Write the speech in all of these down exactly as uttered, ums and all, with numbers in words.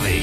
dopravy.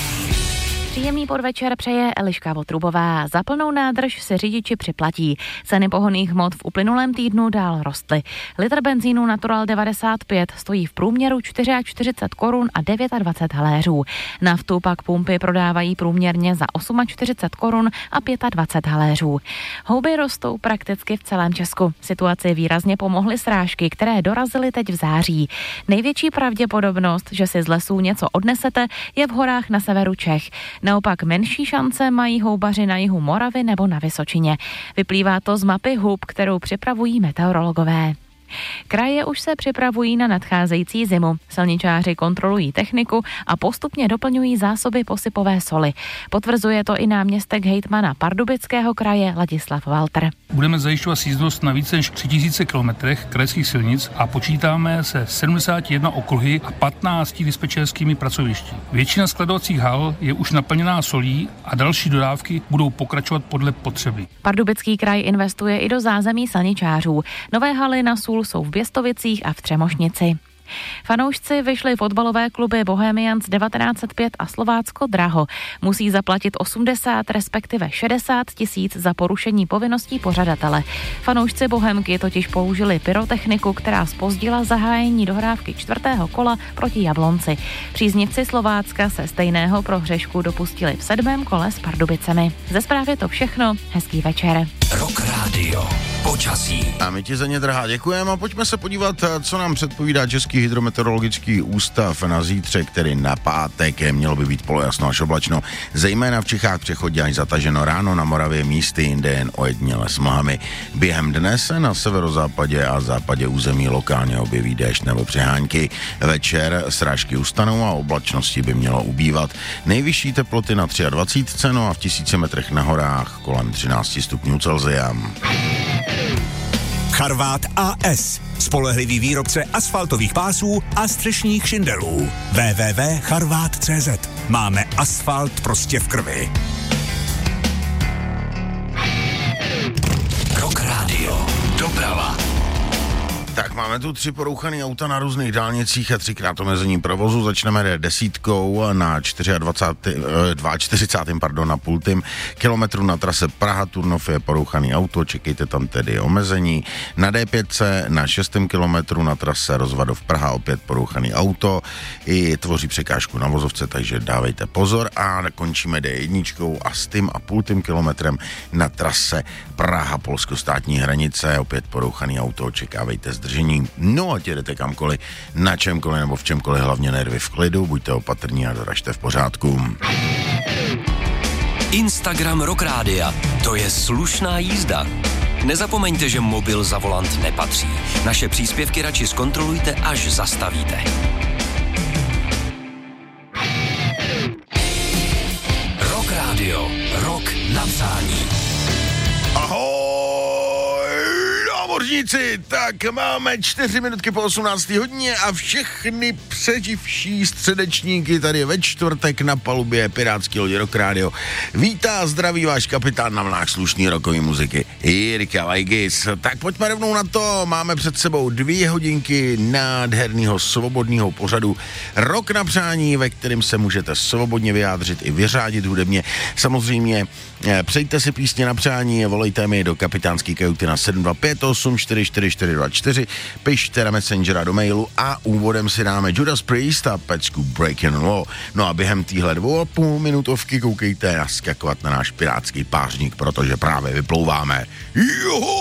Příjemný podvečer přeje Eliška Votrubová. Za plnou nádrž se řidiči připlatí. Ceny pohonných hmot v uplynulém týdnu dál rostly. Litr benzínu Natural devadesát pět stojí v průměru čtyřicet čtyři korun a dvacet devět haléřů. Naftu pak pumpy prodávají průměrně za čtyřicet osm korun a dvacet pět haléřů. Houby rostou prakticky v celém Česku. Situaci výrazně pomohly srážky, které dorazily teď v září. Největší pravděpodobnost, že si z lesů něco odnesete, je v horách na severu Čech. Naopak menší šance mají houbaři na jihu Moravy nebo na Vysočině. Vyplývá to z mapy hub, kterou připravují meteorologové. Kraje už se připravují na nadcházející zimu. Silničáři kontrolují techniku a postupně doplňují zásoby posypové soli. Potvrzuje to i náměstek hejtmana Pardubického kraje Ladislav Walter. Budeme zajišťovat jízdnost na více než tři tisíce kilometrech krajských silnic a počítáme se sedmdesáti jednoho okruhy a patnácti dispečerskými pracovišti. Většina skladovacích hal je už naplněná solí a další dodávky budou pokračovat podle potřeby. Pardubický kraj investuje i do zázemí silničářů. Nové haly na sůl jsou v Běstovicích a v Třemošnici. Fanoušci vyšli fotbalové kluby Bohemians devatenáct set pět a Slovácko Draho. Musí zaplatit osmdesát, respektive šedesát tisíc za porušení povinností pořadatele. Fanoušci Bohemky totiž použili pyrotechniku, která zpozdila zahájení dohrávky čtvrtého kola proti Jablonci. Příznivci Slovácka se stejného prohřešku dopustili v sedmém kole s Pardubicemi. Ze zprávy to všechno. Hezký večer. Rock Radio. Počasí. A my ti za ně, drahá, děkujeme a pojďme se podívat, co nám předpovídá Český hydrometeorologický ústav na zítřek, který na pátek. Mělo by být polojasno až oblačno, zejména v Čechách přechodně až zataženo, ráno na Moravě místy jinde jen ojediněle s mlhami. Během dne se na severozápadě a západě území lokálně objeví déšť nebo přehánky. Večer srážky ustanou a oblačnosti by mělo ubývat. Nejvyšší teploty na dvacet tři, no a v tisíci metrech na horách kolem třináct stupňů Celsia. Charvát A S. Spolehlivý výrobce asfaltových pásů a střešních šindelů. w w w tečka charvát tečka cé zet. Máme asfalt prostě v krvi. Rock Radio. Doprava. Tak máme tu tři porouchaný auta na různých dálnicích a třikrát omezení provozu. Začneme D desítkou na čtyřicátém druhém pardon, na půltým kilometru na trase Praha-Turnov je porouchaný auto, čekejte tam tedy omezení. Na D pět na šestém kilometru na trase Rozvadov Praha opět porouchaný auto, i tvoří překážku na vozovce, takže dávejte pozor a končíme D jedna a s tím a půltým kilometrem na trase Praha-Polsko státní hranice, opět porouchaný auto, očekávejte zdržení. No a jdete kamkoliv, na čemkoliv nebo v čemkoliv, hlavně nervy v klidu, buďte opatrní a doražte v pořádku. Instagram Rock Rádia. To je slušná jízda. Nezapomeňte, že mobil za volant nepatří. Naše příspěvky radši zkontrolujte, až zastavíte. Rock Radio. Rock na přání. Námořníci, tak máme čtyři minutky po osmnácté hodině a všechny přeživší středečníky tady ve čtvrtek na palubě pirátský lodi Rock Radio. Vítá, zdraví váš kapitán na vlnách slušný rokový muziky Jirka Vajgis. Tak pojďme rovnou na to, máme před sebou dvě hodinky nádherného svobodného pořadu Rock na přání, ve kterém se můžete svobodně vyjádřit i vyřádit hudebně. Samozřejmě přejte si písně na přání, volejte mi do kapitánský kajuty na sedm dva pět osm čtyři čtyři čtyři dva čtyři, pište na Messengera do mailu a úvodem si dáme Judas Priest a pecku Breaking Law. No a během týhle dvou a půl minutovky koukejte naskakovat na náš pirátský pářník, protože právě vyplouváme. Juhu!